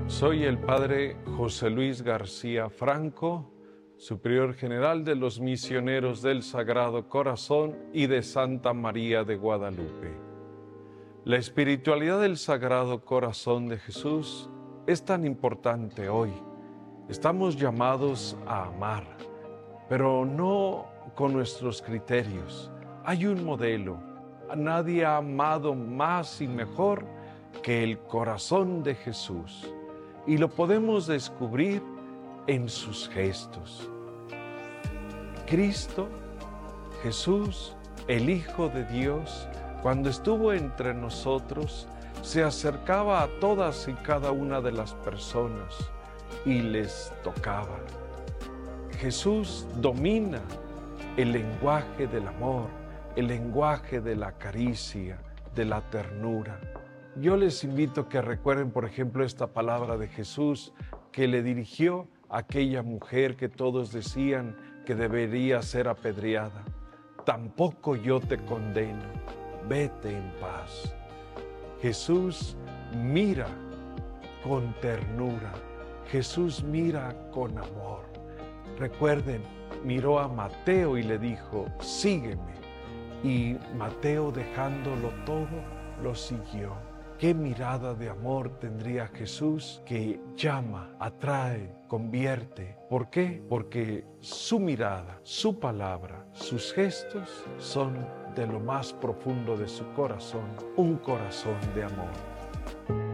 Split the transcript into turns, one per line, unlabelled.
Soy el Padre José Luis García Franco, Superior General de los Misioneros del Sagrado Corazón y de Santa María de Guadalupe. La espiritualidad del Sagrado Corazón de Jesús es tan importante hoy. Estamos llamados a amar, pero no con nuestros criterios. Hay un modelo. Nadie ha amado más y mejor que el corazón de Jesús. Y lo podemos descubrir en sus gestos. Cristo, Jesús, el Hijo de Dios, cuando estuvo entre nosotros, se acercaba a todas y cada una de las personas y les tocaba. Jesús domina el lenguaje del amor, el lenguaje de la caricia, de la ternura. Yo les invito a que recuerden, por ejemplo, esta palabra de Jesús que le dirigió a aquella mujer que todos decían que debería ser apedreada. Tampoco yo te condeno, vete en paz. Jesús mira con ternura, Jesús mira con amor. Recuerden, miró a Mateo y le dijo, sígueme. Y Mateo, dejándolo todo, lo siguió. ¿Qué mirada de amor tendría Jesús que llama, atrae, convierte? ¿Por qué? Porque su mirada, su palabra, sus gestos son de lo más profundo de su corazón, un corazón de amor.